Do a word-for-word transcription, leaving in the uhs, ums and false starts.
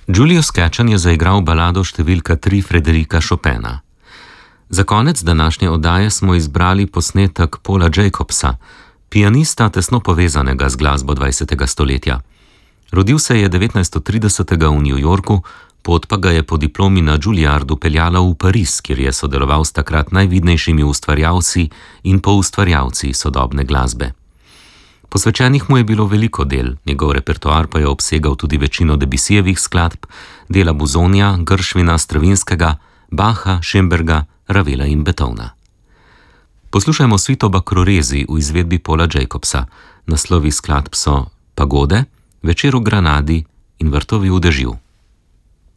Julius Ketchen je zaigral balado številka tri Frederika Chopina. Za konec današnje oddaje smo izbrali posnetek Paula Jacobsa, pianista tesno povezanega z glasbo dvajsetega stoletja. Rodil se je devetnajststo tridesetega v New Yorku, pot pa ga je po diplomi na Juilliardu peljala v Pariz, kjer je sodeloval s takrat najvidnejšimi ustvarjalci in poustvarjalci sodobne glasbe. Posvečenih mu je bilo veliko del, njegov repertoar pa je obsegal tudi večino Debussijevih skladb, dela Buzonija, Gershwina, Stravinskega, Bacha, Schönberga, Ravela in Beethovna. Poslušajmo suito Bacroresi v izvedbi Paula Jacobsa. Naslovi skladb so Pagode, Večer v Granadi in Vrtovi v dežju.